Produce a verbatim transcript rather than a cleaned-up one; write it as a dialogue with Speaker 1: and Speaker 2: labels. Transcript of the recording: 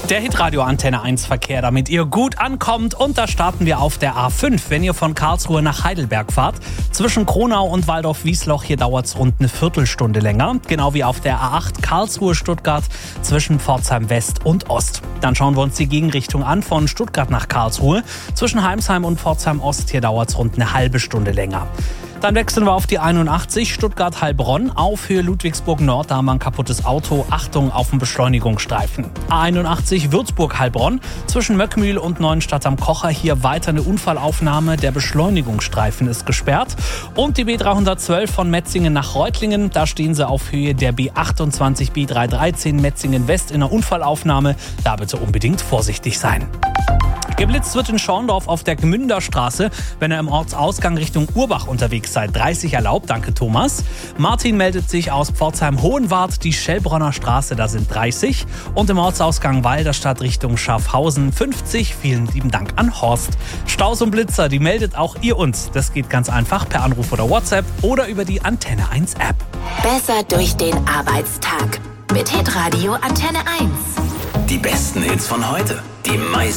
Speaker 1: Der Hitradio Antenne eins Verkehr, damit ihr gut ankommt. Und da starten wir auf der A fünf. Wenn ihr von Karlsruhe nach Heidelberg fahrt, zwischen Kronau und Waldorf-Wiesloch, hier dauert es rund eine Viertelstunde länger. Genau wie auf der A acht Karlsruhe-Stuttgart zwischen Pforzheim West und Ost. Dann schauen wir uns die Gegenrichtung an von Stuttgart nach Karlsruhe. Zwischen Heimsheim und Pforzheim Ost, hier dauert es rund eine halbe Stunde länger. Dann wechseln wir auf die einundachtzig Stuttgart-Heilbronn. Auf Höhe Ludwigsburg Nord, da haben wir ein kaputtes Auto. Achtung auf den Beschleunigungsstreifen. A einundachtzig Würzburg-Heilbronn. Zwischen Möckmühl und Neuenstadt am Kocher hier weiter eine Unfallaufnahme. Der Beschleunigungsstreifen ist gesperrt. Und die B dreihundertzwölf von Metzingen nach Reutlingen. Da stehen sie auf Höhe der B achtundzwanzig B dreihundertdreizehn Metzingen West in einer Unfallaufnahme. Da bitte unbedingt vorsichtig sein. Geblitzt wird in Schorndorf auf der Gmünderstraße, wenn ihr im Ortsausgang Richtung Urbach unterwegs seid. dreißig erlaubt, danke Thomas. Martin meldet sich aus Pforzheim-Hohenwart, die Schellbronner Straße, da sind dreißig. Und im Ortsausgang Walderstadt Richtung Schaffhausen fünfzig. Vielen lieben Dank an Horst. Staus und Blitzer, die meldet auch ihr uns. Das geht ganz einfach per Anruf oder WhatsApp oder über die Antenne eins App.
Speaker 2: Besser durch den Arbeitstag mit Hitradio Antenne eins.
Speaker 3: Die besten Hits von heute, die meisten